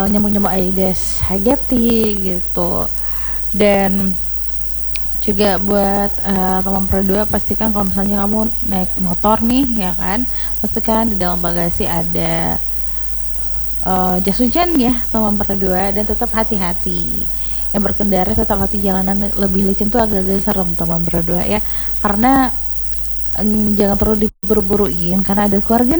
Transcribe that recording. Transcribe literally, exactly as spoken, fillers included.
nyamuk-nyamuk Aedes aegypti gitu. Dan juga buat uh, teman berdua, pastikan kalau misalnya kamu naik motor nih ya kan, pastikan di dalam bagasi ada uh, jas hujan ya teman berdua, dan tetap hati-hati. Yang berkendara tetap hati, jalanan lebih licin tuh agak-agak serem teman berdua ya, karena mm, jangan terlalu diburu-buruin karena ada keluarga